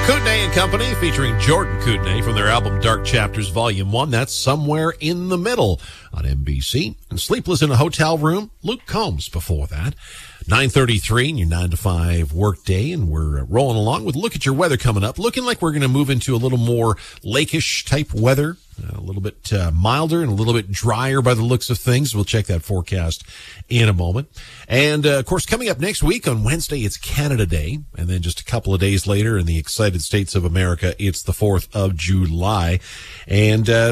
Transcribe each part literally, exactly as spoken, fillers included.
Kootenay and Company featuring Jordan Kootenay from their album Dark Chapters Volume one. That's Somewhere in the Middle on N B C. And Sleepless in a Hotel Room, Luke Combs before that. nine thirty-three in your nine to five work day, and we're rolling along with Look at Your Weather coming up. Looking like we're going to move into a little more lake-ish type weather, a little bit uh, milder and a little bit drier by the looks of things. We'll check that forecast in a moment. And, uh, of course, coming up next week on Wednesday, it's Canada Day. And then just a couple of days later in the excited states of America, it's the fourth of July. And, uh,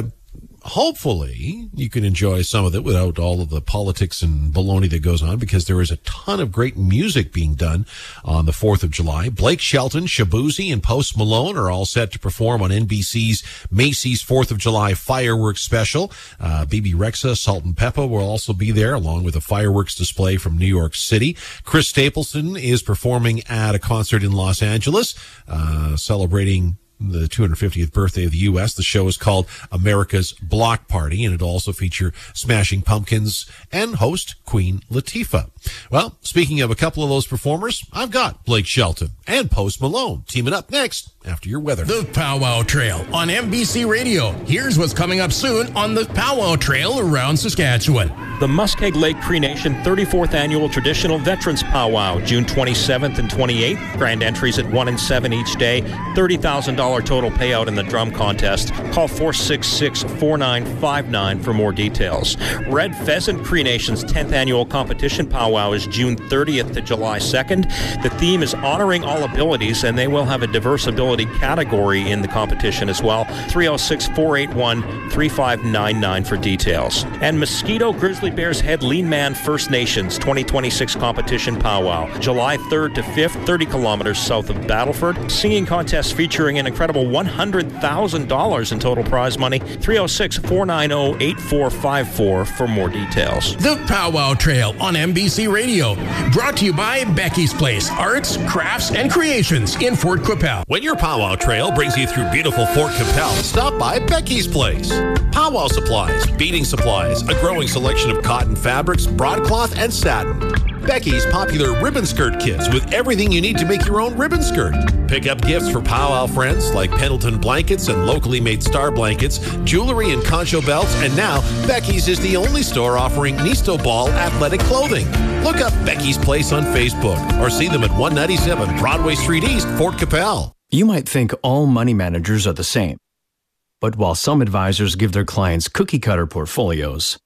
hopefully you can enjoy some of it without all of the politics and baloney that goes on, because there is a ton of great music being done on the fourth of July. Blake Shelton, Shabuzi, and Post Malone are all set to perform on N B C's Macy's fourth of July fireworks special. Uh, B B Rexa, Salt and Pepper will also be there, along with a fireworks display from New York City. Chris Stapleton is performing at a concert in Los Angeles, uh, celebrating the two hundred fiftieth birthday of the U S. The show is called America's Block Party, and it'll also feature Smashing Pumpkins and host Queen Latifah. Well, speaking of a couple of those performers, I've got Blake Shelton and Post Malone teaming up next after your weather. The Powwow Trail on N B C Radio. Here's what's coming up soon on the Powwow Trail around Saskatchewan. The Muskeg Lake Cree Nation thirty-fourth Annual Traditional Veterans Powwow, June twenty-seventh and twenty-eighth. Grand entries at one and seven each day. thirty thousand dollars total payout in the drum contest. Call four six six, four nine five nine for more details. Red Pheasant Cree Nation's tenth Annual Competition Powwow is June thirtieth to July second. The theme is honoring all abilities, and they will have a diverse ability category in the competition as well. three oh six, four eight one, three five nine nine for details. And Mosquito Grizzly Bears Head Lean Man First Nations twenty twenty-six Competition Powwow, July third to fifth, thirty kilometers south of Battleford. Singing contest featuring an incredible one hundred thousand dollars in total prize money. three oh six, four nine oh, eight four five four for more details. The Powwow Trail on N B C Radio. Brought to you by Becky's Place, Arts, Crafts, and Creations in Fort Qu'Appelle. When your Powwow Trail brings you through beautiful Fort Qu'Appelle, stop by Becky's Place. Powwow supplies, beading supplies, a growing selection of cotton fabrics, broadcloth, and satin. Becky's popular ribbon skirt kits with everything you need to make your own ribbon skirt. Pick up gifts for powwow friends like Pendleton blankets and locally made star blankets, jewelry and concho belts, and now Becky's is the only store offering Nisto Ball athletic clothing. Look up Becky's Place on Facebook or see them at one ninety-seven Broadway Street East, Fort Qu'Appelle. You might think all money managers are the same. But while some advisors give their clients cookie-cutter portfolios,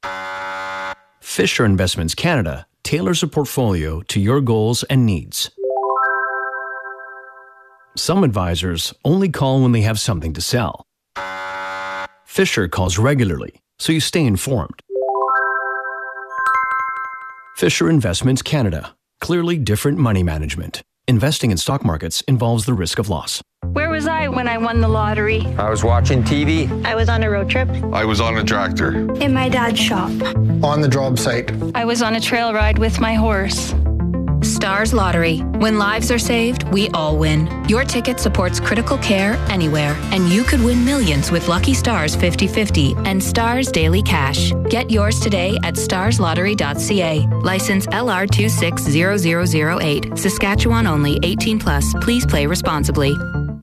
Fisher Investments Canada tailors a portfolio to your goals and needs. Some advisors only call when they have something to sell. Fisher calls regularly, so you stay informed. Fisher Investments Canada. Clearly different money management. Investing in stock markets involves the risk of loss. Where was I when I won the lottery? I was watching T V. I was on a road trip. I was on a tractor. In my dad's shop. On the job site. I was on a trail ride with my horse. Stars Lottery. When lives are saved, we all win. Your ticket supports critical care anywhere, and you could win millions with Lucky Stars fifty fifty and Stars Daily Cash. Get yours today at stars lottery dot c a. License L R two six zero zero zero eight. Saskatchewan only. eighteen plus. Please play responsibly.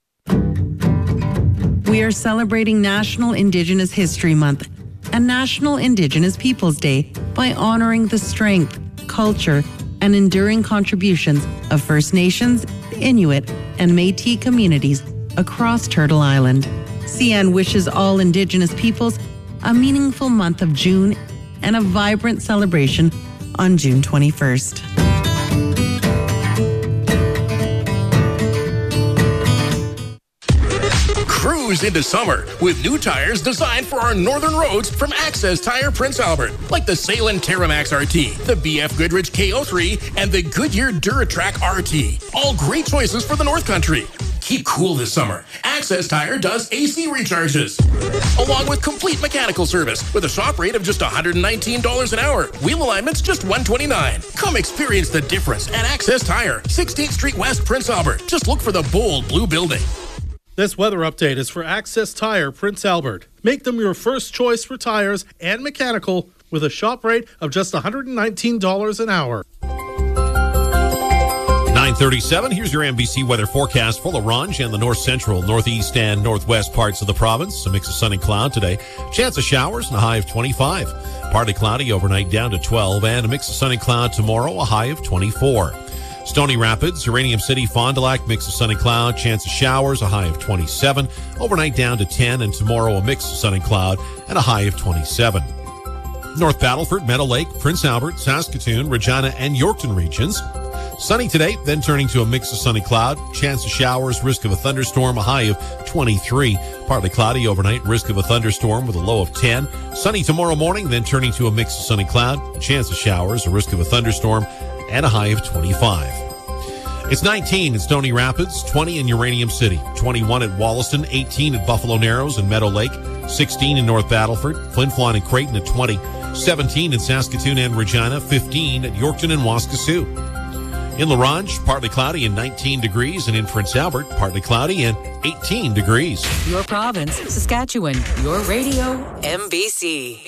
We are celebrating National Indigenous History Month and National Indigenous Peoples Day by honoring the strength, culture, and enduring contributions of First Nations, Inuit, and Métis communities across Turtle Island. C N wishes all Indigenous peoples a meaningful month of June and a vibrant celebration on June twenty-first. Cruise into summer with new tires designed for our northern roads from Access Tire Prince Albert, like the Salem TerraMax R T, the B F Goodrich K O three, and the Goodyear DuraTrack R T. All great choices for the North Country. Keep cool this summer. Access Tire does A C recharges, along with complete mechanical service with a shop rate of just one hundred nineteen dollars an hour. Wheel alignment's just one hundred twenty-nine dollars. Come experience the difference at Access Tire, sixteenth Street West, Prince Albert. Just look for the bold blue building. This weather update is for Access Tire, Prince Albert. Make them your first choice for tires and mechanical with a shop rate of just one hundred nineteen dollars an hour. nine thirty-seven, here's your N B C weather forecast for Larange and the north central, northeast, and northwest parts of the province. A mix of sun and cloud today. Chance of showers and a high of twenty-five. Partly cloudy overnight down to twelve, and a mix of sun and cloud tomorrow, a high of twenty-four. Stony Rapids, Uranium City, Fond du Lac, mix of sun and cloud, chance of showers, a high of twenty-seven. Overnight down to ten, and tomorrow a mix of sun and cloud and a high of twenty-seven. North Battleford, Meadow Lake, Prince Albert, Saskatoon, Regina, and Yorkton regions. Sunny today, then turning to a mix of sun and cloud. Chance of showers, risk of a thunderstorm, a high of twenty-three. Partly cloudy overnight, risk of a thunderstorm with a low of ten. Sunny tomorrow morning, then turning to a mix of sun and cloud. Chance of showers, a risk of a thunderstorm, and a high of twenty-five. It's nineteen in Stony Rapids, twenty in Uranium City, twenty-one at Wollaston, eighteen at Buffalo Narrows and Meadow Lake, sixteen in North Battleford, Flin Flon and Creighton at twenty, seventeen in Saskatoon and Regina, fifteen at Yorkton and Waskesiu. In Larange, partly cloudy and nineteen degrees, and in Prince Albert, partly cloudy and eighteen degrees. Your province, Saskatchewan. Your radio, M B C.